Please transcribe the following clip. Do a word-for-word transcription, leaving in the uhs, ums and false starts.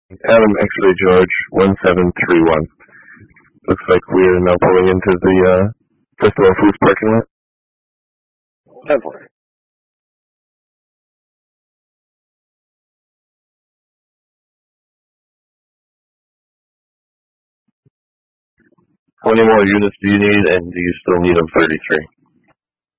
Adam X-Ray George, one seven three one. Looks like we're now pulling into the uh, Festival of Foods parking lot. Definitely. How many more units do you need, and do you still need them thirty-three?